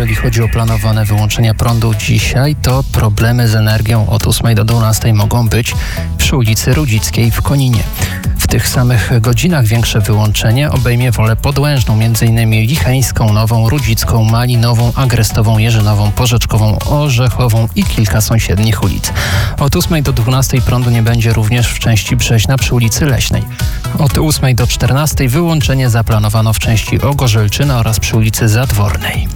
jeżeli chodzi o planowane wyłączenia prądu dzisiaj, to problemy z energią od 8 do 12 mogą być przy ulicy Rudzickiej w Koninie. W tych samych godzinach większe wyłączenie obejmie Wolę Podłężną, m.in. Licheńską, Nową, Rudzicką, Malinową, Agrestową, Jerzynową, Porzeczkową, Orzechową i kilka sąsiednich ulic. Od 8 do 12 prądu nie będzie również w części Brzeźna przy ulicy Leśnej. Od 8 do 14 wyłączenie zaplanowano w części Ogorzelczyna oraz przy ulicy Zadwornej.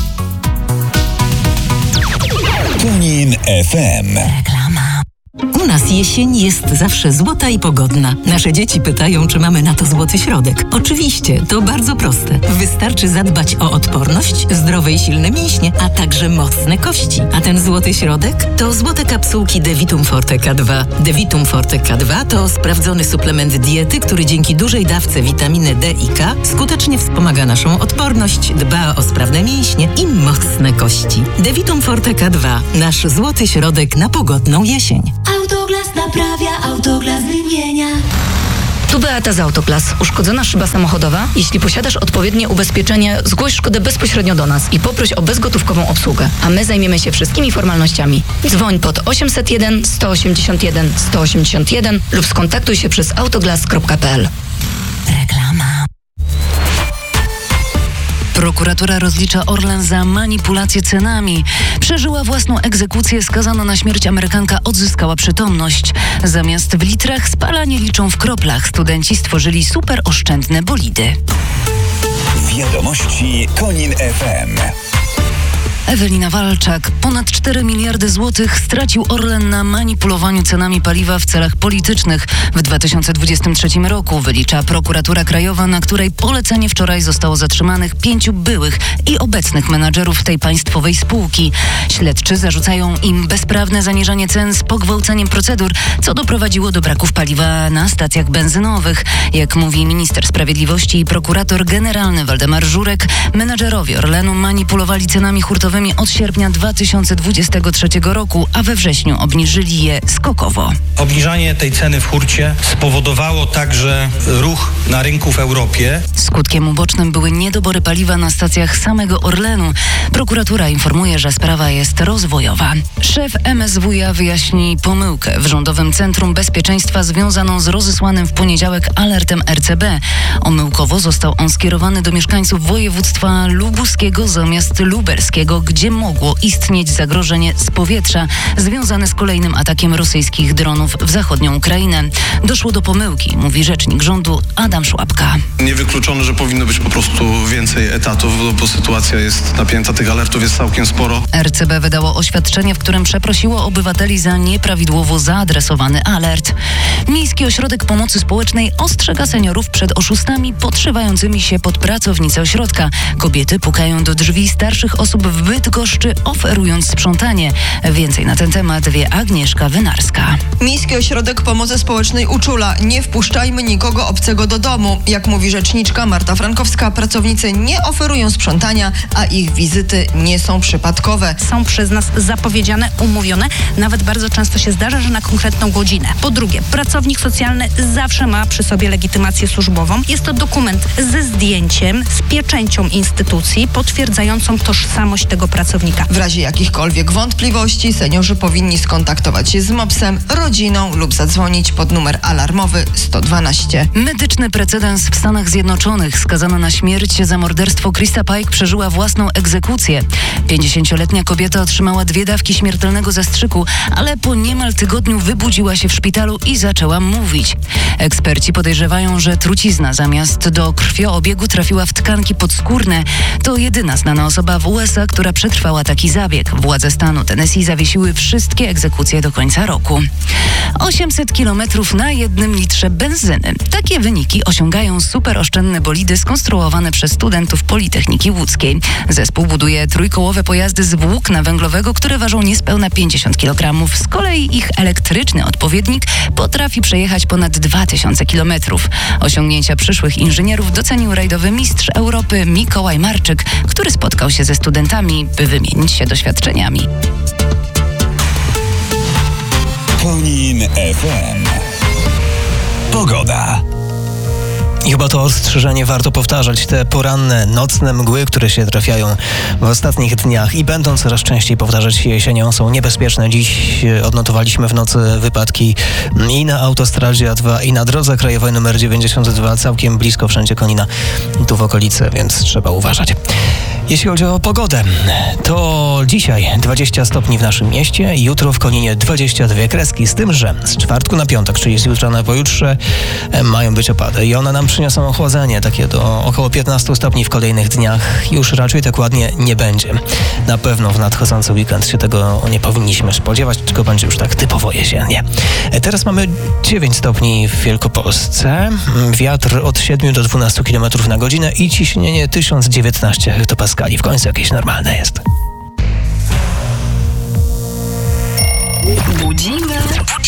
Konin FM. Reklama. U nas jesień jest zawsze złota i pogodna. Nasze dzieci pytają, czy mamy na to złoty środek. Oczywiście, to bardzo proste. Wystarczy zadbać o odporność, zdrowe i silne mięśnie, a także mocne kości. A ten złoty środek to złote kapsułki Devitum Forte K2. Devitum Forte K2 to sprawdzony suplement diety, który dzięki dużej dawce witaminy D i K skutecznie wspomaga naszą odporność, dba o sprawne mięśnie i mocne kości. Devitum Forte K2. Nasz złoty środek na pogodną jesień. Autoglas naprawia, Autoglas wymienia. Tu Beata z Autoglas. Uszkodzona szyba samochodowa? Jeśli posiadasz odpowiednie ubezpieczenie, zgłoś szkodę bezpośrednio do nas i poproś o bezgotówkową obsługę, a my zajmiemy się wszystkimi formalnościami. Dzwoń pod 801 181 181 lub skontaktuj się przez autoglas.pl. Reklama. Prokuratura rozlicza Orlen za manipulację cenami. Przeżyła własną egzekucję, skazana na śmierć Amerykanka odzyskała przytomność. Zamiast w litrach spalanie liczą w kroplach. Studenci stworzyli super oszczędne bolidy. Wiadomości Konin FM. Ewelina Walczak. Ponad 4 miliardy złotych stracił Orlen na manipulowaniu cenami paliwa w celach politycznych w 2023 roku, wylicza prokuratura krajowa, na której polecenie wczoraj zostało zatrzymanych 5 byłych i obecnych menadżerów tej państwowej spółki. Śledczy zarzucają im bezprawne zaniżanie cen z pogwałceniem procedur, co doprowadziło do braków paliwa na stacjach benzynowych. Jak mówi minister sprawiedliwości i prokurator generalny Waldemar Żurek, menadżerowie Orlenu manipulowali cenami hurtowymi od sierpnia 2023 roku, a we wrześniu obniżyli je skokowo. Obniżanie tej ceny w hurcie spowodowało także ruch na rynku w Europie. Skutkiem ubocznym były niedobory paliwa na stacjach samego Orlenu. Prokuratura informuje, że sprawa jest rozwojowa. Szef MSWiA wyjaśni pomyłkę w Rządowym Centrum Bezpieczeństwa związaną z rozesłanym w poniedziałek alertem RCB. Omyłkowo został on skierowany do mieszkańców województwa lubuskiego zamiast lubelskiego, gdzie mogło istnieć zagrożenie z powietrza związane z kolejnym atakiem rosyjskich dronów w zachodnią Ukrainę. Doszło do pomyłki, mówi rzecznik rządu Adam Szłapka. Niewykluczone, że powinno być po prostu więcej etatów, bo sytuacja jest napięta, tych alertów jest całkiem sporo. RCB wydało oświadczenie, w którym przeprosiło obywateli za nieprawidłowo zaadresowany alert. Miejski Ośrodek Pomocy Społecznej ostrzega seniorów przed oszustami podszywającymi się pod pracownice ośrodka. Kobiety pukają do drzwi starszych osób w Bydgoszczy, oferując sprzątanie. Więcej na ten temat wie Agnieszka Wynarska. Miejski Ośrodek Pomocy Społecznej uczula: nie wpuszczajmy nikogo obcego do domu. Jak mówi rzeczniczka Marta Frankowska, pracownicy nie oferują sprzątania, a ich wizyty nie są przypadkowe. Są przez nas zapowiedziane, umówione. Nawet bardzo często się zdarza, że na konkretną godzinę. Po drugie, pracownik socjalny zawsze ma przy sobie legitymację służbową. Jest to dokument ze zdjęciem, z pieczęcią instytucji potwierdzającą tożsamość tego pracownika. W razie jakichkolwiek wątpliwości seniorzy powinni skontaktować się z MOPS-em, rodziną lub zadzwonić pod numer alarmowy 112. Medyczny precedens w Stanach Zjednoczonych. Skazana na śmierć za morderstwo Krista Pike przeżyła własną egzekucję. 50-letnia kobieta otrzymała 2 dawki śmiertelnego zastrzyku, ale po niemal tygodniu wybudziła się w szpitalu i zaczęła mówić. Eksperci podejrzewają, że trucizna zamiast do krwioobiegu trafiła w tkanki podskórne. To jedyna znana osoba w USA, która przetrwała taki zabieg. Władze stanu Tennessee zawiesiły wszystkie egzekucje do końca roku. 800 km na 1 litrze benzyny. Takie wyniki osiągają superoszczędne bolidy skonstruowane przez studentów Politechniki Łódzkiej. Zespół buduje trójkołowe pojazdy z włókna węglowego, które ważą niespełna 50 kg. Z kolei ich elektryczny odpowiednik potrafi przejechać ponad 2000 km. Osiągnięcia przyszłych inżynierów docenił rajdowy mistrz Europy Mikołaj Marczyk, który spotkał się ze studentami, by wymienić się doświadczeniami. Konin FM. Pogoda. I chyba to ostrzeżenie warto powtarzać. Te poranne, nocne mgły, które się trafiają w ostatnich dniach i będą coraz częściej powtarzać się jesienią, są niebezpieczne. Dziś odnotowaliśmy w nocy wypadki i na autostradzie A2, i na drodze krajowej nr 92, całkiem blisko wszędzie Konina, tu w okolicy, więc trzeba uważać. Jeśli chodzi o pogodę, to dzisiaj 20 stopni w naszym mieście, jutro w Koninie 22 kreski, z tym, że z czwartku na piątek, czyli z jutra na pojutrze, mają być opady i one nam przyniosą ochłodzenie, takie do około 15 stopni w kolejnych dniach. Już raczej tak ładnie nie będzie. Na pewno w nadchodzący weekend się tego nie powinniśmy spodziewać, tylko będzie już tak typowo jesiennie. Teraz mamy 9 stopni w Wielkopolsce, wiatr od 7 do 12 km na godzinę i ciśnienie 1019 hektopaskali. W końcu jakieś normalne jest. Budzimy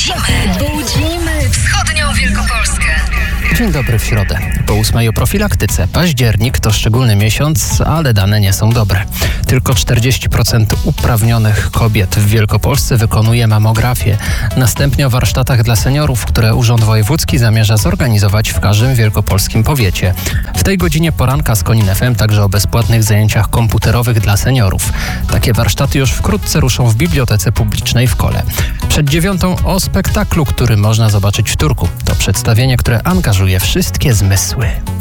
wschodnią Wielkopolskę. Dzień dobry w środę. Po 8 o profilaktyce. Październik to szczególny miesiąc, ale dane nie są dobre. Tylko 40% uprawnionych kobiet w Wielkopolsce wykonuje mamografię. Następnie o warsztatach dla seniorów, które Urząd Wojewódzki zamierza zorganizować w każdym wielkopolskim powiecie. W tej godzinie poranka z Konin FM także o bezpłatnych zajęciach komputerowych dla seniorów. Takie warsztaty już wkrótce ruszą w Bibliotece Publicznej w Kole. Przed 9 o spektaklu, który można zobaczyć w Turku. To przedstawienie, które angażuje wszystkie zmysły.